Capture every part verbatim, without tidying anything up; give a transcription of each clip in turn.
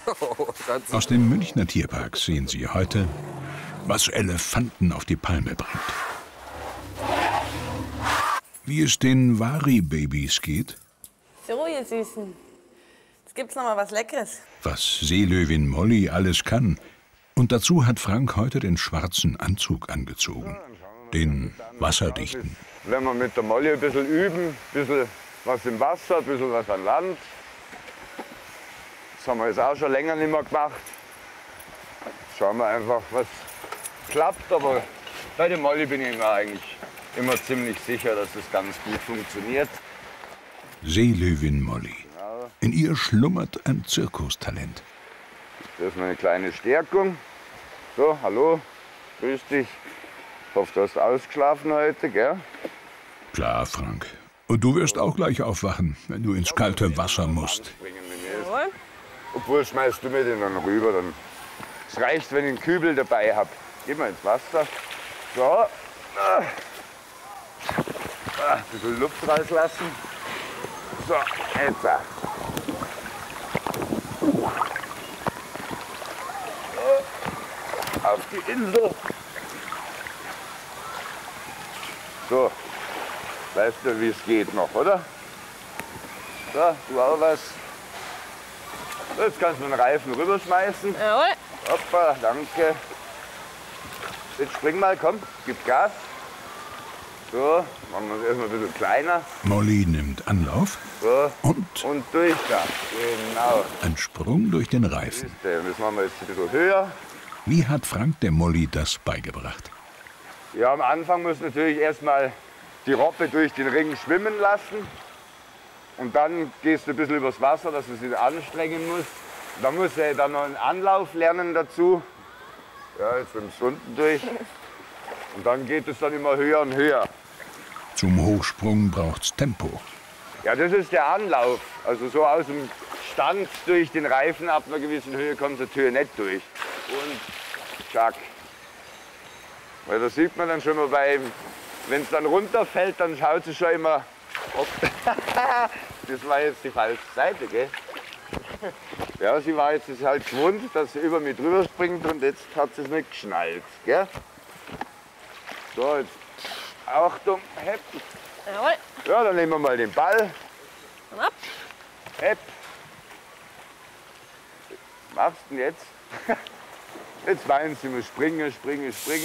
Aus dem Münchner Tierpark sehen Sie heute, was Elefanten auf die Palme bringt. Wie es den Wari-Babys geht. So, ihr Süßen. Jetzt gibt's noch mal was Leckeres. Was Seelöwin Molly alles kann. Und dazu hat Frank heute den schwarzen Anzug angezogen. Den wasserdichten. Wenn wir mit der Molly ein bisschen üben, ein bisschen was im Wasser, ein bisschen was an Land. Das haben wir jetzt auch schon länger nicht mehr gemacht. Schauen wir einfach, was klappt. Aber bei der Molly bin ich mir eigentlich immer ziemlich sicher, dass das ganz gut funktioniert. Seelöwin Molly. In ihr schlummert ein Zirkustalent. Das ist meine kleine Stärkung. So, hallo, grüß dich. Ich hoffe, du hast ausgeschlafen heute, gell? Klar, Frank. Und du wirst auch gleich aufwachen, wenn du ins kalte Wasser musst. Jawohl. Obwohl, schmeißt du mir den dann rüber. Dann es reicht, wenn ich einen Kübel dabei habe. Geh mal ins Wasser. So. Ah. Ah, ein bisschen Luft rauslassen. So, jetzt. So. Auf die Insel. So. Weißt du, wie es geht noch, oder? So, du auch was. Jetzt kannst du den Reifen rüberschmeißen. Jawohl. Hoppa, danke. Jetzt spring mal, komm, gib Gas. So, machen wir es erstmal ein bisschen kleiner. Molly nimmt Anlauf. So, und, und durch da. Genau. Ein Sprung durch den Reifen. Das machen wir jetzt ein bisschen höher. Wie hat Frank der Molly das beigebracht? Ja, am Anfang muss natürlich erstmal die Robbe durch den Ring schwimmen lassen. Und dann gehst du ein bisschen übers Wasser, dass du sie anstrengen musst. Dann muss er dann noch einen Anlauf lernen dazu. Ja, jetzt schwimmst du unten durch. Und dann geht es dann immer höher und höher. Zum Hochsprung braucht's Tempo. Ja, das ist der Anlauf. Also so aus dem Stand durch den Reifen ab einer gewissen Höhe kommst du natürlich nicht durch. Und zack. Weil das sieht man dann schon mal bei, wenn es dann runterfällt, dann schaut sie schon immer. Ob das war jetzt die falsche Seite, gell? Ja, sie war jetzt halt gewohnt, dass sie über mich drüber springt und jetzt hat sie es nicht geschnallt, gell? So, jetzt Achtung, hepp. Jawohl. Ja, dann nehmen wir mal den Ball. Und ab. Hepp. Was machst du denn jetzt? Jetzt meinst du, ich muss springen, springen, springen.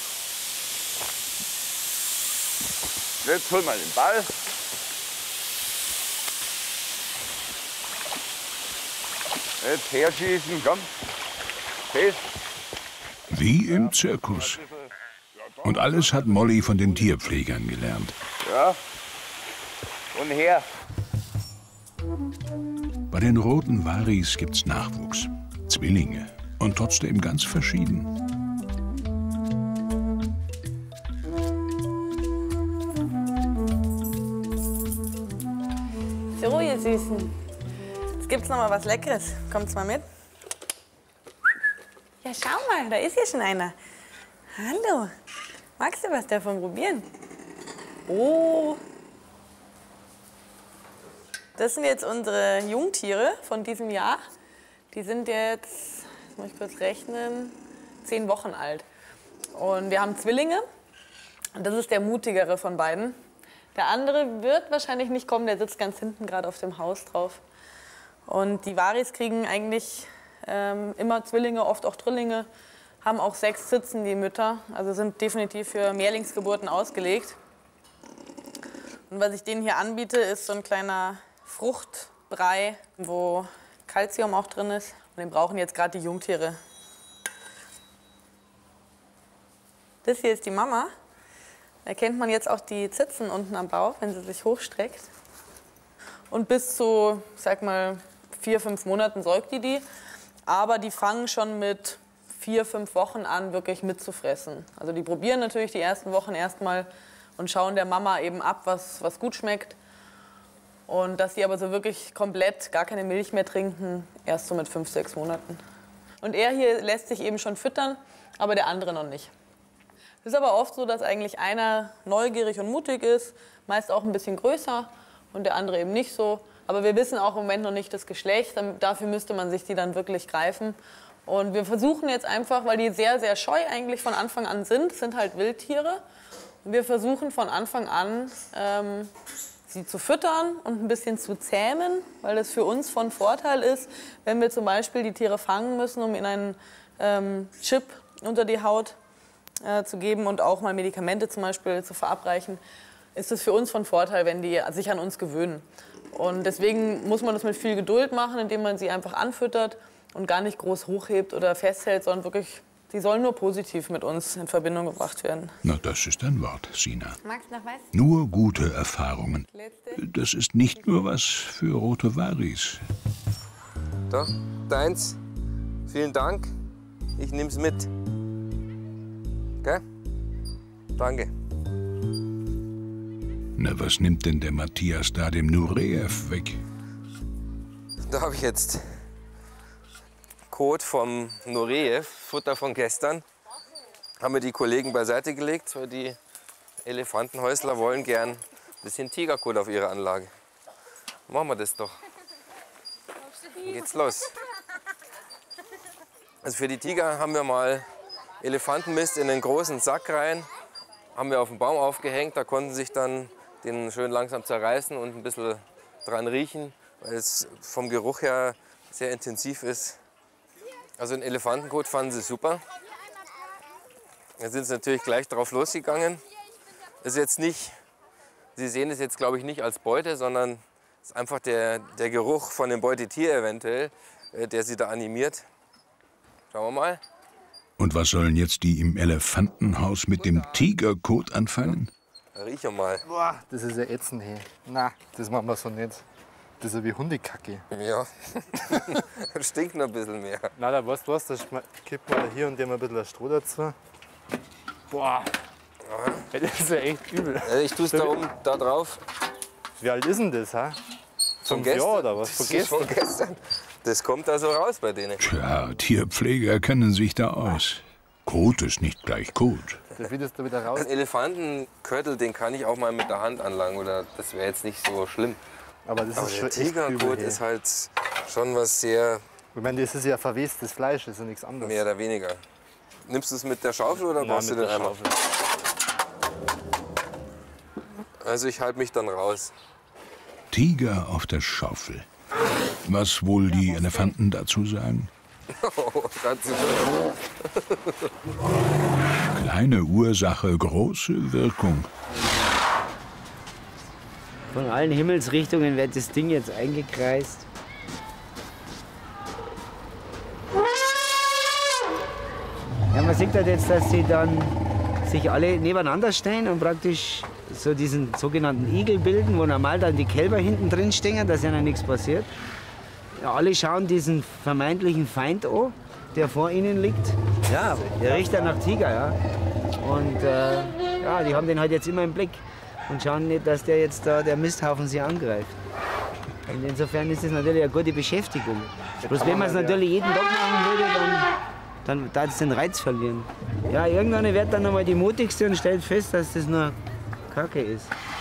Jetzt hol mal den Ball. Jetzt herschießen, komm. Fest. Wie im Zirkus. Und alles hat Molly von den Tierpflegern gelernt. Ja. Und her. Bei den roten Waris gibt's Nachwuchs. Zwillinge. Und trotzdem ganz verschieden. So, ihr Süßen. Jetzt gibt's noch mal was Leckeres. Kommt's mal mit? Ja, schau mal, da ist hier schon einer. Hallo. Magst du was davon probieren? Oh. Das sind jetzt unsere Jungtiere von diesem Jahr. Die sind jetzt, jetzt muss ich kurz rechnen, zehn Wochen alt. Und wir haben Zwillinge. Und das ist der mutigere von beiden. Der andere wird wahrscheinlich nicht kommen, der sitzt ganz hinten gerade auf dem Haus drauf. Und die Waris kriegen eigentlich ähm, immer Zwillinge, oft auch Drillinge. Haben auch sechs Zitzen, die Mütter, also sind definitiv für Mehrlingsgeburten ausgelegt. Und was ich denen hier anbiete, ist so ein kleiner Fruchtbrei, wo Kalzium auch drin ist. Und den brauchen jetzt gerade die Jungtiere. Das hier ist die Mama. Da erkennt man jetzt auch die Zitzen unten am Bauch, wenn sie sich hochstreckt. Und bis zu, sag mal, vier, fünf Monaten säugt die die. Aber die fangen schon mit vier, fünf Wochen an, wirklich mitzufressen. Also die probieren natürlich die ersten Wochen erstmal und schauen der Mama eben ab, was, was gut schmeckt. Und dass sie aber so wirklich komplett gar keine Milch mehr trinken, erst so mit fünf, sechs Monaten. Und er hier lässt sich eben schon füttern, aber der andere noch nicht. Es ist aber oft so, dass eigentlich einer neugierig und mutig ist, meist auch ein bisschen größer und der andere eben nicht so. Aber wir wissen auch im Moment noch nicht das Geschlecht. Dafür müsste man sich die dann wirklich greifen. Und wir versuchen jetzt einfach, weil die sehr, sehr scheu eigentlich von Anfang an sind, sind halt Wildtiere. Und wir versuchen von Anfang an, ähm, sie zu füttern und ein bisschen zu zähmen, weil das für uns von Vorteil ist, wenn wir zum Beispiel die Tiere fangen müssen, um ihnen einen ähm, Chip unter die Haut äh, zu geben und auch mal Medikamente zum Beispiel zu verabreichen, ist es für uns von Vorteil, wenn die sich an uns gewöhnen. Und deswegen muss man das mit viel Geduld machen, indem man sie einfach anfüttert und gar nicht groß hochhebt oder festhält, sondern wirklich, sie sollen nur positiv mit uns in Verbindung gebracht werden. Na, das ist ein Wort, Sina. Magst du noch was? Nur gute Erfahrungen. Letzte. Das ist nicht nur was für rote Varis. Da, deins. Vielen Dank. Ich nehm's mit. Gell? Danke. Na, was nimmt denn der Matthias da dem Nureyev weg? Da habe ich jetzt Kot vom Nureyev, Futter von gestern. Haben wir die Kollegen beiseite gelegt, weil die Elefantenhäusler wollen gern ein bisschen Tigerkot auf ihre Anlage. Machen wir das doch. Dann geht's los. Also für die Tiger haben wir mal Elefantenmist in einen großen Sack rein, haben wir auf den Baum aufgehängt. Da konnten sich dann den schön langsam zerreißen und ein bisschen dran riechen, weil es vom Geruch her sehr intensiv ist. Also den Elefantenkot fanden sie super. Dann sind sie natürlich gleich drauf losgegangen. Das ist jetzt nicht, Sie sehen es jetzt, glaube ich, nicht als Beute, sondern es ist einfach der, der Geruch von dem Beutetier eventuell, der sie da animiert. Schauen wir mal. Und was sollen jetzt die im Elefantenhaus mit dem Tigerkot anfangen? Riech mal. Boah, das ist ja ätzend hier. Na, das machen wir so nicht. Das ist ja wie Hundekacke. Ja, stinkt noch ein bisschen mehr. Na, da weißt du was, da kippt man da hier und dem ein bisschen Stroh dazu. Boah, ja, das ist ja echt übel. Also ich tue es da oben, da drauf. Wie alt ist denn das, ha? Von Fünf gestern? Jahre oder was? Das Von ist von gestern. Das kommt also raus bei denen. Tja, Tierpfleger kennen sich da aus. Kot ist nicht gleich Kot. Da findest du wieder raus. Einen Elefantenköttel, den kann ich auch mal mit der Hand anlangen. Oder das wäre jetzt nicht so schlimm. Aber das Aber ist der schon echt übel Tigerkot hier. ist halt schon was sehr, Ich meine, das ist ja verwestes Fleisch, das ist ja nichts anderes. mehr oder weniger. Nimmst du es mit der Schaufel oder Nein, brauchst du mit den der Eimer? Schaufel. Also ich halte mich dann raus. Tiger auf der Schaufel. Was wohl die Elefanten dazu sagen? Oh, dazu. Kleine Ursache, große Wirkung. Von allen Himmelsrichtungen wird das Ding jetzt eingekreist. Ja, man sieht halt jetzt, dass sie dann sich alle nebeneinander stehen und praktisch so diesen sogenannten Igel bilden, wo normal dann die Kälber hinten drin stehen, dass ihnen nichts passiert. Ja, alle schauen diesen vermeintlichen Feind an, der vor ihnen liegt. Ja, der riecht ja nach Tiger, ja. Und äh, ja, die haben den halt jetzt immer im Blick und schauen nicht, dass der jetzt da, der Misthaufen sie angreift. Und insofern ist es natürlich eine gute Beschäftigung. Bloß wenn man es natürlich jeden Tag machen würde, dann, dann darf es den Reiz verlieren. Ja, irgendwann wird dann nochmal die mutigste und stellt fest, dass das nur Kacke ist.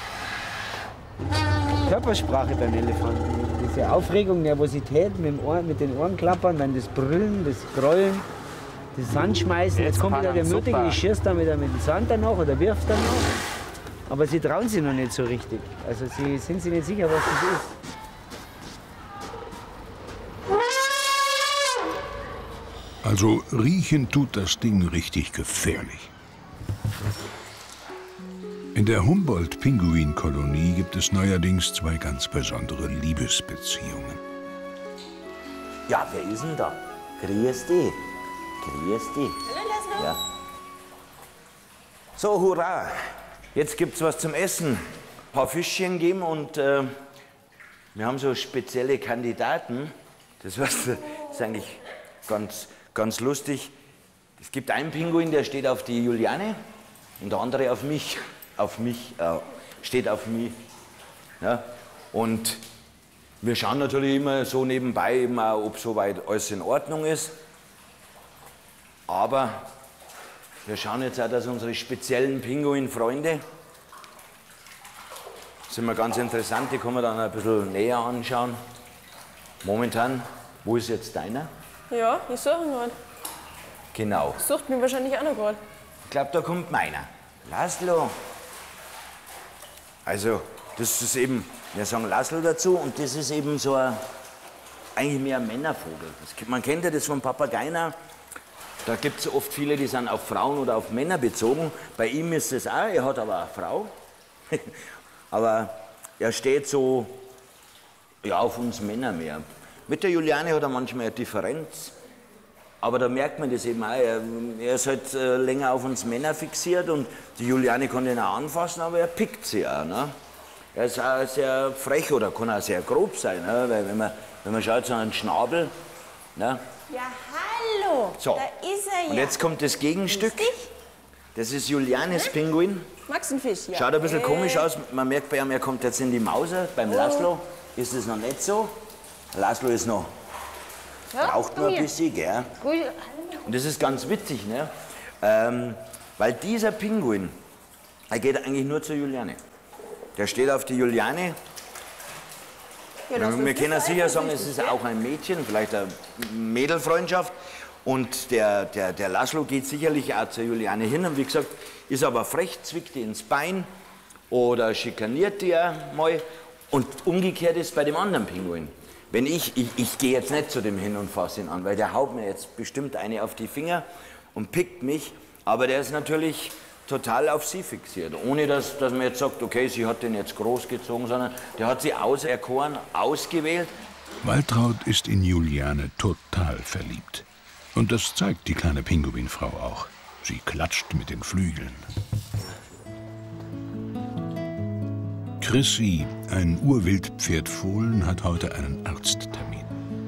Körpersprache beim Elefanten. Diese Aufregung, Nervosität mit, dem Ohr, mit den Ohren klappern, dann das Brüllen, das Grollen, das Sandschmeißen. Jetzt, Jetzt kommt wieder der Mutige, ich schießt dann wieder mit dem Sand danach oder wirft danach. Aber sie trauen sich noch nicht so richtig. Also sie sind sich nicht sicher, was das ist. Also riechen tut das Ding richtig gefährlich. In der Humboldt-Pinguinkolonie gibt es neuerdings zwei ganz besondere Liebesbeziehungen. Ja, wer ist denn da? Grüß dich. Grüß dich. Ja. So, hurra. Jetzt gibt's was zum Essen. Ein paar Fischchen geben und äh, wir haben so spezielle Kandidaten. Das heißt, das ist eigentlich ganz, ganz lustig. Es gibt einen Pinguin, der steht auf die Juliane und der andere auf mich. Auf mich, äh, steht auf mich. Ja? Und wir schauen natürlich immer so nebenbei, eben auch, ob soweit alles in Ordnung ist. Aber wir schauen jetzt auch, dass unsere speziellen Pinguin-Freunde sind wir ganz interessant, die kann man dann ein bisschen näher anschauen. Momentan, wo ist jetzt deiner? Ja, ich suche ihn gerade. Genau. Sucht mich wahrscheinlich auch noch gerade. Ich glaube, da kommt meiner. Laszlo. Also, das ist eben, wir sagen Laszlo dazu und das ist eben so ein, eigentlich mehr ein Männervogel. Das, man kennt ja das von Papageien. Da gibt es oft viele, die sind auf Frauen oder auf Männer bezogen. Bei ihm ist es auch, er hat aber eine Frau. Aber er steht so ja, auf uns Männer mehr. Mit der Juliane hat er manchmal eine Differenz. Aber da merkt man das eben auch. Er, er ist halt äh, länger auf uns Männer fixiert und die Juliane kann ihn auch anfassen, aber er pickt sie auch. Ne? Er ist auch sehr frech oder kann auch sehr grob sein. Ne? Weil wenn man, wenn man schaut, so einen Schnabel. Ne? Ja, hallo, So. da ist er ja. Und jetzt kommt das Gegenstück. Lustig? Das ist Julianes Pinguin. Magst du einen Fisch? Ja. Schaut ein bisschen Äh, komisch aus. Man merkt bei ihm, er kommt jetzt in die Mauser. Beim Laszlo ist es noch nicht so. Laszlo ist noch, Ja, braucht komm nur ein hier. bisschen, gell? Gut. Und das ist ganz witzig, ne? Ähm, weil dieser Pinguin, er geht eigentlich nur zur Juliane. Der steht auf die Juliane. Ja, das Wir ist können das sicher sagen, Eifersüchtig, es ist auch ein Mädchen, vielleicht eine Mädelfreundschaft. Und der, der, der Laszlo geht sicherlich auch zur Juliane hin. Und wie gesagt, ist aber frech, zwickt die ins Bein oder schikaniert die mal. Und umgekehrt ist bei dem anderen Pinguin. Wenn ich, ich, ich gehe jetzt nicht zu dem hin und fasse ihn an, weil der haut mir jetzt bestimmt eine auf die Finger und pickt mich. Aber der ist natürlich total auf sie fixiert. Ohne dass, dass man jetzt sagt, okay, sie hat den jetzt großgezogen, sondern der hat sie auserkoren, ausgewählt. Waltraud ist in Juliane total verliebt. Und das zeigt die kleine Pinguinfrau auch. Sie klatscht mit den Flügeln. Chrissy, ein Urwildpferdfohlen, hat heute einen Arzttermin.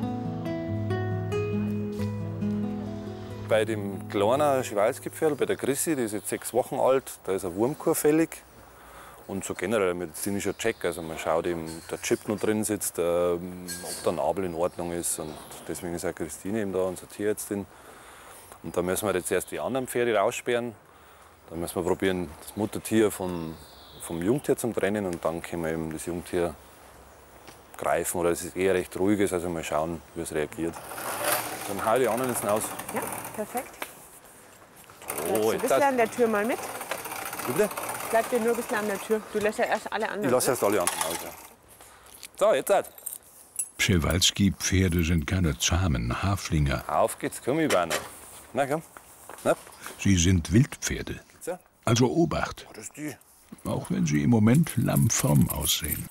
Bei dem kleinen Schweizgepferd, bei der Chrissy, die ist jetzt sechs Wochen alt, da ist ein Wurmkur fällig. Und so generell ein medizinischer Check. Also man schaut eben, ob der Chip noch drin sitzt, äh, ob der Nabel in Ordnung ist. Und deswegen ist auch Christine eben da, unsere Tierärztin. Und da müssen wir jetzt erst die anderen Pferde raussperren. Dann müssen wir probieren, das Muttertier vom, vom Jungtier zu trennen. Und dann können wir eben das Jungtier greifen. Oder es ist eher recht ruhiges, also mal schauen, wie es reagiert. Dann hau die anderen ins Haus. Ja, perfekt. Oh, Bleibst du ein jetzt bisschen an der Tür mal mit? bitte? Bleib dir nur ein bisschen an der Tür. Du lässt ja erst alle anderen. Ich lasse erst alle anderen aus. Ja. So, jetzt halt. Przewalski-Pferde sind keine zahmen Haflinge. Auf geht's, komm ich noch. Na komm. Na, Sie sind Wildpferde. so. Also Obacht, Das ist die. auch wenn sie im Moment lammfromm aussehen.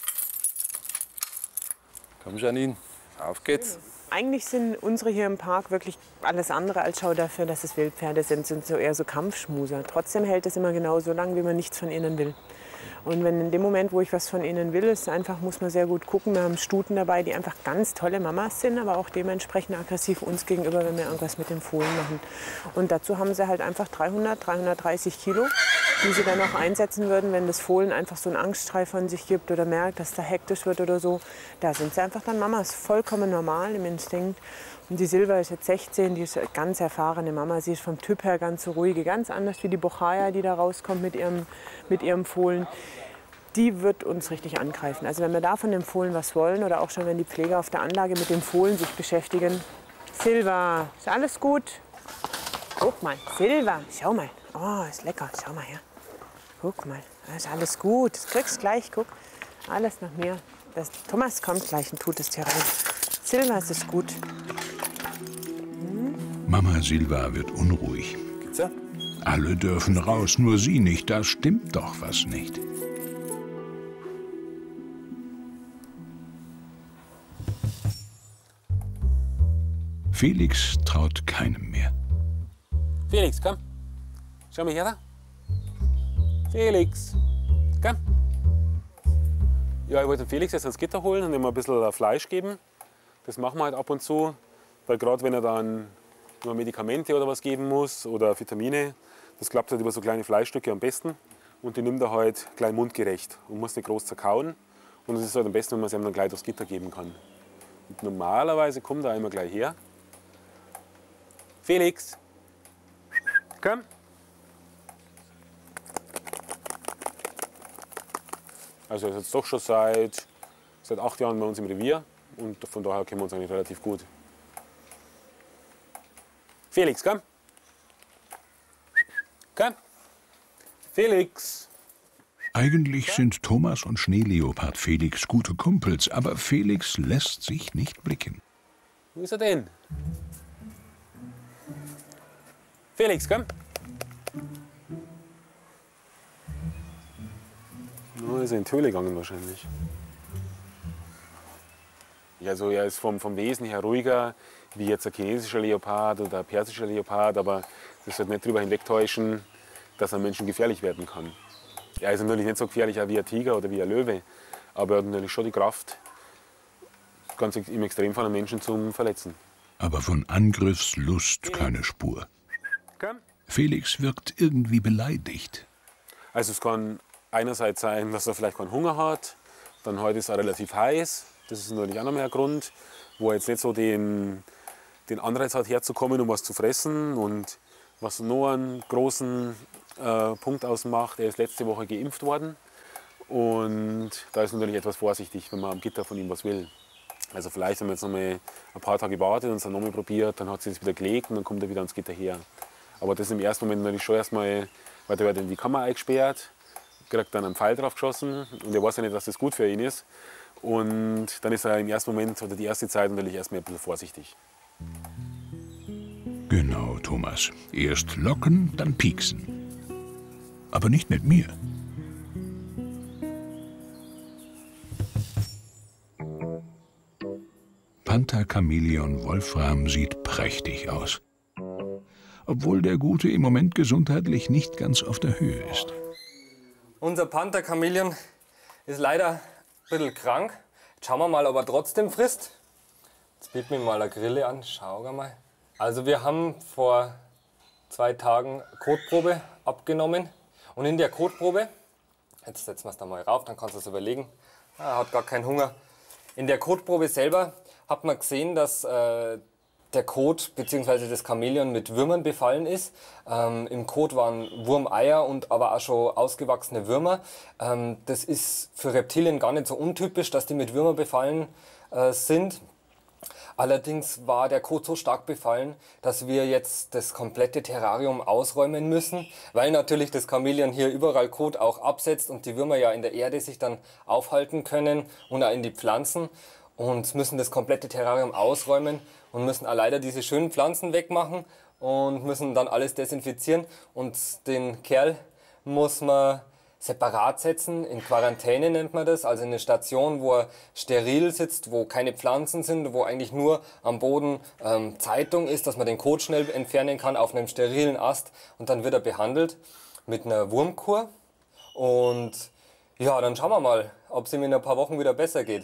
Komm, Janine. Auf geht's. Eigentlich sind unsere hier im Park wirklich alles andere als Schau dafür, dass es Wildpferde sind. Sind so eher so Kampfschmuser. Trotzdem hält es immer genau so lange, wie man nichts von ihnen will. Und wenn in dem Moment, wo ich was von ihnen will, ist einfach, muss man sehr gut gucken. Wir haben Stuten dabei, die einfach ganz tolle Mamas sind, aber auch dementsprechend aggressiv uns gegenüber, wenn wir irgendwas mit dem Fohlen machen. Und dazu haben sie halt einfach dreihundert, dreihundertdreißig Kilo, die sie dann auch einsetzen würden, wenn das Fohlen einfach so einen Angstschrei von sich gibt oder merkt, dass da hektisch wird oder so. Da sind sie einfach dann Mamas, vollkommen normal im Instinkt. Und die Silva ist jetzt sechzehn, die ist eine ganz erfahrene Mama. Sie ist vom Typ her ganz so ruhige, ganz anders wie die Bochaya, die da rauskommt mit ihrem, mit ihrem Fohlen. Die wird uns richtig angreifen. Also wenn wir da von dem Fohlen was wollen oder auch schon wenn die Pfleger auf der Anlage mit dem Fohlen sich beschäftigen. Silva, ist alles gut? Guck mal, Silva, schau mal. Oh, ist lecker, schau mal her. Guck mal, ist alles gut. Das kriegst gleich, guck. Alles nach mir. Das, Thomas kommt gleich und tut es dir rein. Silva, es ist gut. Mama Silva wird unruhig. Geht's ja? Alle dürfen raus, nur sie nicht. Da stimmt doch was nicht. Felix traut keinem mehr. Felix, komm. Schau mal her da. Felix, komm. Ja, ich wollte den Felix jetzt ans Gitter holen und ihm ein bisschen Fleisch geben. Das machen wir halt ab und zu, weil gerade wenn er dann nur Medikamente oder was geben muss oder Vitamine, das klappt halt über so kleine Fleischstücke am besten. Und die nimmt er halt gleich mundgerecht und muss nicht groß zerkauen. Und es ist halt am besten, wenn man es ihm dann gleich durchs Gitter geben kann. Und normalerweise kommt er immer gleich her. Felix, komm. Also er ist jetzt doch schon seit, seit acht Jahren bei uns im Revier und von daher kennen wir uns eigentlich relativ gut. Felix, komm. Komm. Felix. Eigentlich sind Thomas und Schneeleopard Felix gute Kumpels, aber Felix lässt sich nicht blicken. Wo ist er denn? Felix, komm. No, ist er in die Höhle gegangen wahrscheinlich. Ja, also er ist vom, vom Wesen her ruhiger, wie jetzt ein chinesischer Leopard oder ein persischer Leopard, aber das wird nicht darüber hinwegtäuschen, dass er Menschen gefährlich werden kann. Er ist natürlich nicht so gefährlich wie ein Tiger oder wie ein Löwe, aber er hat natürlich schon die Kraft, ganz im Extremfall einen Menschen zu verletzen. Aber von Angriffslust keine Spur. Felix wirkt irgendwie beleidigt. Also es kann einerseits sein, dass er vielleicht keinen Hunger hat, dann heute ist er relativ heiß, das ist natürlich auch noch mehr ein Grund, wo er jetzt nicht so den, den Anreiz hat, herzukommen, um was zu fressen. Und was noch einen großen äh, Punkt ausmacht, er ist letzte Woche geimpft worden und da ist natürlich etwas vorsichtig, wenn man am Gitter von ihm was will. Also vielleicht, wenn man jetzt noch mal ein paar Tage wartet und es dann noch mal probiert, dann hat sie es wieder gelegt und dann kommt er wieder ans Gitter her. Aber das ist im ersten Moment natürlich schon erstmal, weil der wird in die Kammer eingesperrt, kriegt dann einen Pfeil drauf geschossen und er weiß ja nicht, dass das gut für ihn ist. Und dann ist er im ersten Moment oder die erste Zeit natürlich erstmal ein bisschen vorsichtig. Genau, Thomas. Erst locken, dann pieksen. Aber nicht mit mir. Panther Chamäleon Wolfram sieht prächtig aus. Obwohl der Gute im Moment gesundheitlich nicht ganz auf der Höhe ist. Unser Panther Chamäleon ist leider ein bisschen krank. Jetzt schauen wir mal, ob er trotzdem frisst. Jetzt bieten wir mal eine Grille an. Schauen wir mal. Also wir haben vor zwei Tagen Kotprobe abgenommen. Und in der Kotprobe, jetzt setzen wir es da mal rauf, dann kannst du es überlegen. Er hat gar keinen Hunger. In der Kotprobe selber hat man gesehen, dass äh, der Kot bzw. das Chamäleon mit Würmern befallen ist. Ähm, Im Kot waren Wurmeier und aber auch schon ausgewachsene Würmer. Ähm, das ist für Reptilien gar nicht so untypisch, dass die mit Würmern befallen äh, sind. Allerdings war der Kot so stark befallen, dass wir jetzt das komplette Terrarium ausräumen müssen, weil natürlich das Chamäleon hier überall Kot auch absetzt und die Würmer ja in der Erde sich dann aufhalten können und auch in die Pflanzen. Und müssen das komplette Terrarium ausräumen und müssen auch leider diese schönen Pflanzen wegmachen und müssen dann alles desinfizieren. Und den Kerl muss man separat setzen, in Quarantäne nennt man das, also in eine Station, wo er steril sitzt, wo keine Pflanzen sind, wo eigentlich nur am Boden ähm, Zeitung ist, dass man den Kot schnell entfernen kann auf einem sterilen Ast und dann wird er behandelt mit einer Wurmkur. Und ja, dann schauen wir mal, ob es ihm in ein paar Wochen wieder besser geht.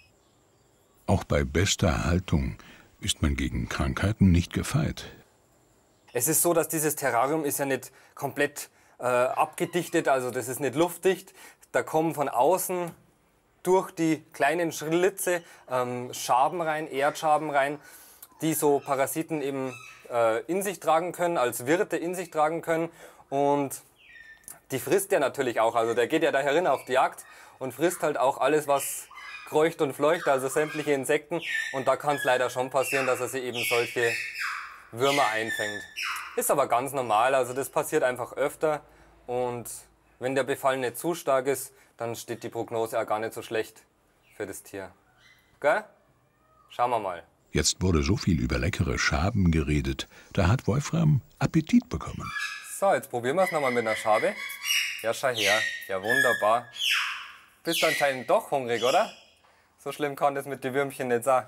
Auch bei bester Erhaltung ist man gegen Krankheiten nicht gefeit. Es ist so, dass dieses Terrarium ist ja nicht komplett äh, abgedichtet, also das ist nicht luftdicht. Da kommen von außen durch die kleinen Schlitze ähm, Schaben rein, Erdschaben rein, die so Parasiten eben äh, in sich tragen können, als Wirte in sich tragen können. Und die frisst er natürlich auch, also der geht ja da herin auf die Jagd und frisst halt auch alles, was kreucht und fleucht, also sämtliche Insekten. Und da kann es leider schon passieren, dass er sich eben solche Würmer einfängt. Ist aber ganz normal, also das passiert einfach öfter. Und wenn der Befall nicht zu stark ist, dann steht die Prognose auch gar nicht so schlecht für das Tier. Gell? Schauen wir mal. Jetzt wurde so viel über leckere Schaben geredet, da hat Wolfram Appetit bekommen. So, jetzt probieren wir es nochmal mit einer Schabe. Ja, schau her. Ja, wunderbar. Bist du anscheinend doch hungrig, oder? So schlimm kann das mit den Würmchen nicht sein.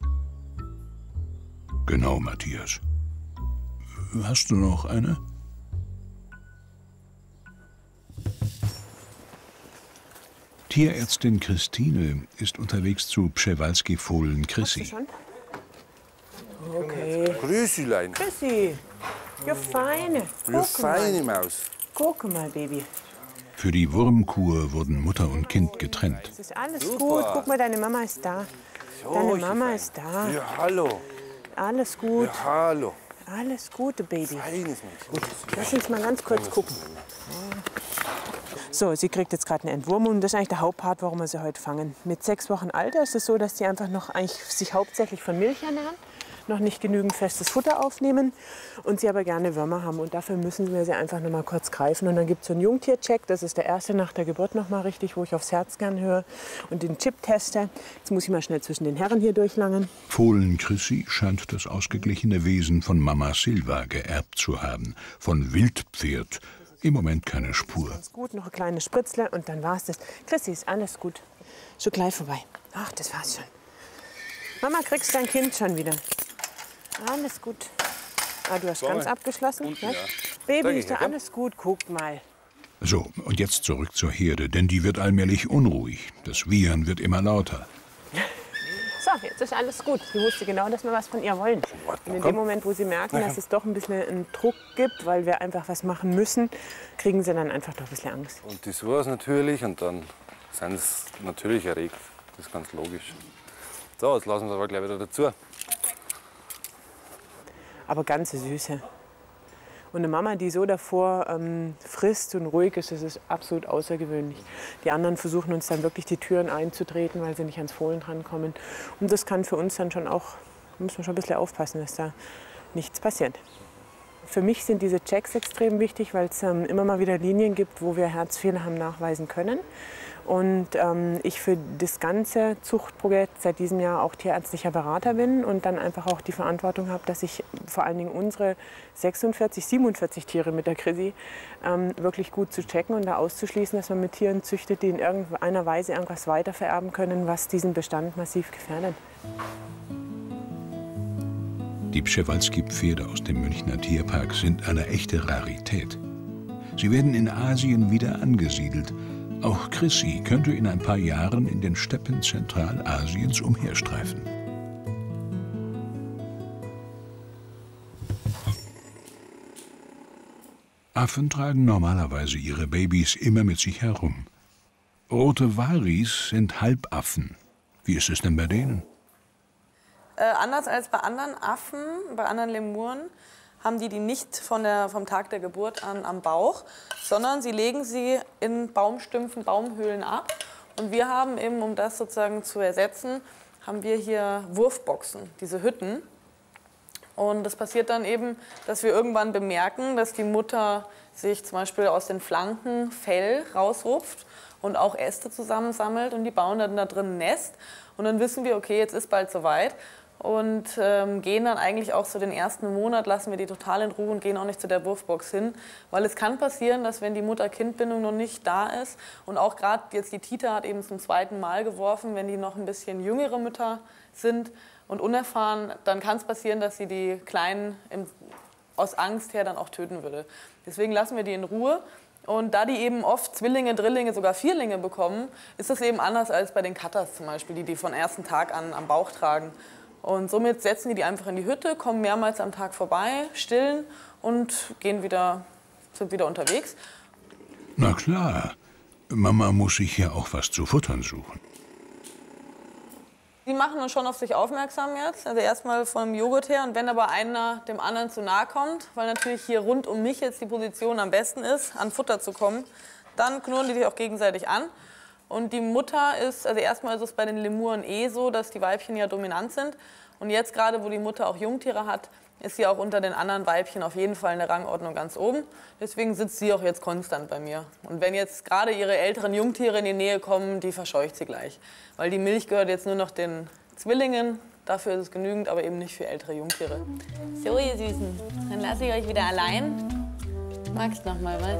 Genau, Matthias. Hast du noch eine? Tierärztin Christine ist unterwegs zu Przewalski-Fohlen Chrissy. Okay. Grüßilein. Chrissy, ja feine. Ja, Guck feine mal. Maus. Guck mal, Baby. Für die Wurmkur wurden Mutter und Kind getrennt. Es ist alles Super. gut. Guck mal, deine Mama ist da. So, Deine ich Mama fein. ist da. Ja, hallo. Alles gut. Ja, hallo. Alles Gute, Baby. Feines Mädchen. Lass uns mal ganz kurz gucken. So, sie kriegt jetzt gerade eine Entwurmung. Das ist eigentlich der Hauptpart, warum wir sie heute fangen. Mit sechs Wochen Alter ist es so, dass die einfach noch eigentlich sich hauptsächlich von Milch ernähren, noch nicht genügend festes Futter aufnehmen und sie aber gerne Würmer haben. Und dafür müssen wir sie einfach noch mal kurz greifen. Und dann gibt es so einen Jungtiercheck. Das ist der erste nach der Geburt noch mal richtig, wo ich aufs Herz gern höre und den Chip teste. Jetzt muss ich mal schnell zwischen den Herren hier durchlangen. Fohlen Chrissy scheint das ausgeglichene Wesen von Mama Silva geerbt zu haben. Von Wildpferd im Moment keine Spur. Ganz gut, noch ein kleines Spritzle und dann war's das. Chrissy, ist alles gut. Schon gleich vorbei. Ach, das war's schon. Mama, kriegst dein Kind schon wieder. Alles gut. Ah, du hast So, ganz abgeschlossen. unten, Ja? ja. Baby, Sag ich, ist da ja. alles gut? Guck mal. So, und jetzt zurück zur Herde, denn die wird allmählich unruhig. Das Wiehern wird immer lauter. So, jetzt ist alles gut. Sie wusste genau, dass wir was von ihr wollen. Und in dem Moment, wo sie merken, dass es doch ein bisschen einen Druck gibt, weil wir einfach was machen müssen, kriegen sie dann einfach doch ein bisschen Angst. Und die suchen es natürlich und dann sind sie natürlich erregt. Das ist ganz logisch. So, jetzt lassen wir es aber gleich wieder dazu. Aber ganz süße. Und eine Mama, die so davor ähm, frisst und ruhig ist, das ist absolut außergewöhnlich. Die anderen versuchen uns dann wirklich die Türen einzutreten, weil sie nicht ans Fohlen drankommen. Und das kann für uns dann schon auch, muss man schon ein bisschen aufpassen, dass da nichts passiert. Für mich sind diese Checks extrem wichtig, weil es ähm, immer mal wieder Linien gibt, wo wir Herzfehler haben nachweisen können. Und ähm, ich für das ganze Zuchtprojekt seit diesem Jahr auch tierärztlicher Berater bin und dann einfach auch die Verantwortung habe, dass ich vor allen Dingen unsere sechsundvierzig, siebenundvierzig Tiere mit der Chrissy ähm, wirklich gut zu checken und da auszuschließen, dass man mit Tieren züchtet, die in irgendeiner Weise irgendwas weitervererben können, was diesen Bestand massiv gefährdet. Die Przewalski-Pferde aus dem Münchner Tierpark sind eine echte Rarität. Sie werden in Asien wieder angesiedelt. Auch Chrissy könnte in ein paar Jahren in den Steppen Zentralasiens umherstreifen. Affen tragen normalerweise ihre Babys immer mit sich herum. Rote Waris sind Halbaffen. Wie ist es denn bei denen? Äh, anders als bei anderen Affen, bei anderen Lemuren, haben die die nicht von der, vom Tag der Geburt an am Bauch, sondern sie legen sie in Baumstümpfen, Baumhöhlen ab. Und wir haben eben, um das sozusagen zu ersetzen, haben wir hier Wurfboxen, diese Hütten. Und das passiert dann eben, dass wir irgendwann bemerken, dass die Mutter sich zum Beispiel aus den Flanken Fell rausrupft und auch Äste zusammensammelt und die bauen dann da drin ein Nest. Und dann wissen wir, okay, jetzt ist bald soweit. Und ähm, gehen dann eigentlich auch so den ersten Monat, lassen wir die total in Ruhe und gehen auch nicht zu der Wurfbox hin. Weil es kann passieren, dass wenn die Mutter-Kind-Bindung noch nicht da ist und auch gerade jetzt die Tita hat eben zum zweiten Mal geworfen, wenn die noch ein bisschen jüngere Mütter sind und unerfahren, dann kann es passieren, dass sie die Kleinen im, aus Angst her dann auch töten würde. Deswegen lassen wir die in Ruhe. Und da die eben oft Zwillinge, Drillinge, sogar Vierlinge bekommen, ist das eben anders als bei den Cutters zum Beispiel, die die von ersten Tag an am Bauch tragen. Und somit setzen die die einfach in die Hütte, kommen mehrmals am Tag vorbei, stillen und gehen wieder, sind wieder unterwegs. Na klar, Mama muss sich ja auch was zu futtern suchen. Die machen dann schon auf sich aufmerksam jetzt, also erstmal vom Joghurt her. Und wenn aber einer dem anderen zu nahe kommt, weil natürlich hier rund um mich jetzt die Position am besten ist, an Futter zu kommen, dann knurren die sich auch gegenseitig an. Und die Mutter ist, also erstmal ist es bei den Lemuren eh so, dass die Weibchen ja dominant sind. Und jetzt gerade, wo die Mutter auch Jungtiere hat, ist sie auch unter den anderen Weibchen auf jeden Fall in der Rangordnung ganz oben. Deswegen sitzt sie auch jetzt konstant bei mir. Und wenn jetzt gerade ihre älteren Jungtiere in die Nähe kommen, die verscheucht sie gleich. Weil die Milch gehört jetzt nur noch den Zwillingen. Dafür ist es genügend, aber eben nicht für ältere Jungtiere. So, ihr Süßen, dann lasse ich euch wieder allein. Magst noch mal was?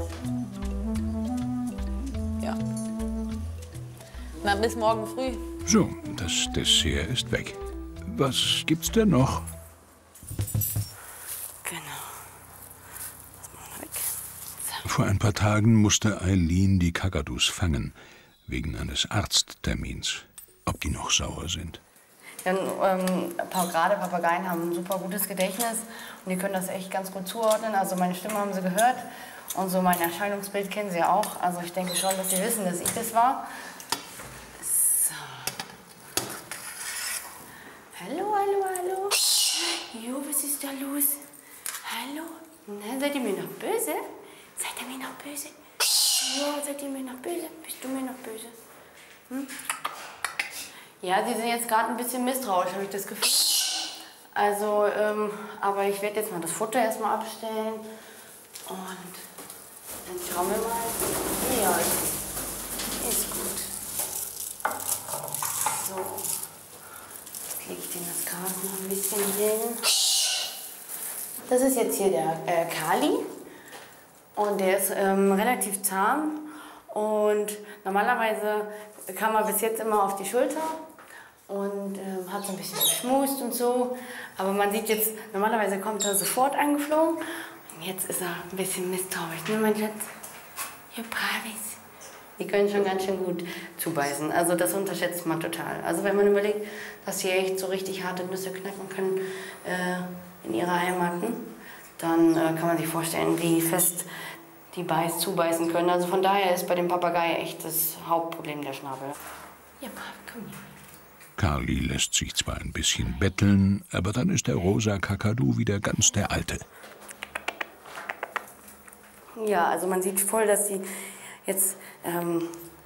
Ja. Na, bis morgen früh. So, das Dessert ist weg. Was gibt's denn noch? Genau. Das machen wir weg. So. Vor ein paar Tagen musste Eileen die Kakadus fangen, wegen eines Arzttermins. Ob die noch sauer sind? Ja, ähm, gerade Papageien haben ein super gutes Gedächtnis und die können das echt ganz gut zuordnen. Also meine Stimme haben sie gehört und so mein Erscheinungsbild kennen sie auch. Also ich denke schon, dass sie wissen, dass ich das war. So. Hallo, hallo, hallo. Jo, was ist da los? Hallo? Na, seid ihr mir noch böse? Seid ihr mir noch böse? Ja, seid ihr mir noch böse? Bist du mir noch böse? Hm? Ja, sie sind jetzt gerade ein bisschen misstrauisch, habe ich das Gefühl. Also, ähm, aber ich werde jetzt mal das Futter erstmal abstellen. Und dann schauen wir mal. Ja, ist gut. So. Jetzt lege ich den das Gras noch ein bisschen hin. Das ist jetzt hier der äh, Kali. Und der ist ähm, relativ zahm. Und normalerweise kam er bis jetzt immer auf die Schulter und ähm, hat so ein bisschen geschmust und so. Aber man sieht jetzt, normalerweise kommt er sofort angeflogen. Und jetzt ist er ein bisschen misstrauisch, ne, mein Schatz? Ihr Bravis. Die können schon ganz schön gut zubeißen. Also das unterschätzt man total. Also wenn man überlegt, dass sie echt so richtig harte Nüsse knacken können äh, in ihrer Heimat, ne? Dann äh, kann man sich vorstellen, wie fest die beiß, zubeißen können. Also von daher ist bei dem Papagei echt das Hauptproblem der Schnabel. Ja, komm hier. Kali lässt sich zwar ein bisschen betteln, aber dann ist der rosa Kakadu wieder ganz der Alte. Ja, also man sieht voll, dass sie jetzt ähm,